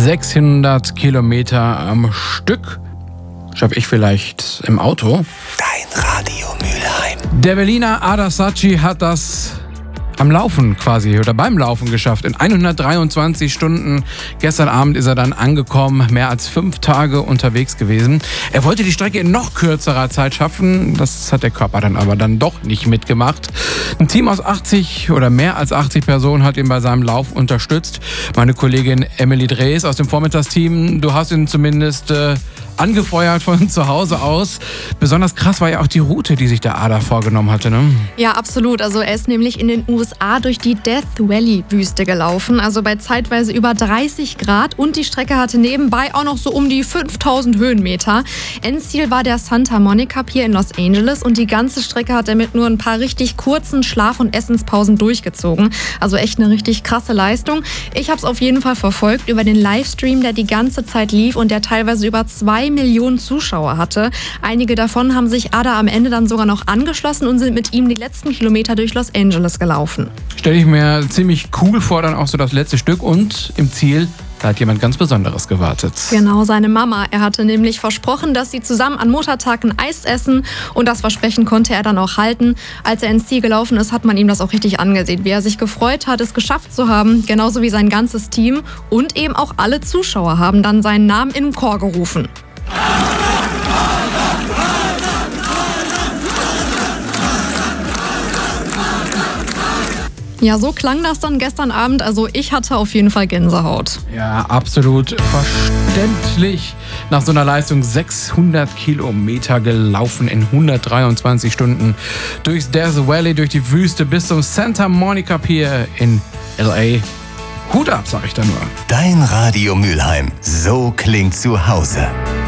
600 Kilometer am Stück. Schaffe ich vielleicht im Auto. Dein Radio Mülheim. Der Berliner Ada Sacchi hat das am Laufen quasi oder beim Laufen geschafft. In 123 Stunden. Gestern Abend ist er dann angekommen, mehr als 5 Tage unterwegs gewesen. Er wollte die Strecke in noch kürzerer Zeit schaffen. Das hat der Körper dann aber doch nicht mitgemacht. Ein Team aus 80 oder mehr als 80 Personen hat ihn bei seinem Lauf unterstützt. Meine Kollegin Emily Drees aus dem Vormittagsteam, du hast ihn zumindest angefeuert von zu Hause aus. Besonders krass war ja auch die Route, die sich der Ada vorgenommen hatte, ne? Ja, absolut. Also er ist nämlich in den USA durch die Death Valley-Wüste gelaufen. Also bei zeitweise über 30 Grad. Und die Strecke hatte nebenbei auch noch so um die 5000 Höhenmeter. Endziel war der Santa Monica Pier in Los Angeles. Und die ganze Strecke hat er mit nur ein paar richtig kurzen Schlaf- und Essenspausen durchgezogen. Also echt eine richtig krasse Leistung. Ich habe es auf jeden Fall verfolgt über den Livestream, der die ganze Zeit lief und der teilweise über 2 Millionen Zuschauer hatte. Einige davon haben sich Ada am Ende dann sogar noch angeschlossen und sind mit ihm die letzten Kilometer durch Los Angeles gelaufen. Stelle ich mir ziemlich cool vor, dann auch so das letzte Stück und im Ziel, da hat jemand ganz Besonderes gewartet. Genau, seine Mama. Er hatte nämlich versprochen, dass sie zusammen an Muttertag ein Eis essen und das Versprechen konnte er dann auch halten. Als er ins Ziel gelaufen ist, hat man ihm das auch richtig angesehen, wie er sich gefreut hat, es geschafft zu haben, genauso wie sein ganzes Team und eben auch alle Zuschauer haben dann seinen Namen in den Chor gerufen. Ja, so klang das dann gestern Abend. Also ich hatte auf jeden Fall Gänsehaut. Ja, absolut verständlich. Nach so einer Leistung 600 Kilometer gelaufen in 123 Stunden durchs Death Valley, durch die Wüste bis zum Santa Monica Pier in L.A. Hut ab, sag ich da nur. Dein Radio Mülheim. So klingt zu Hause.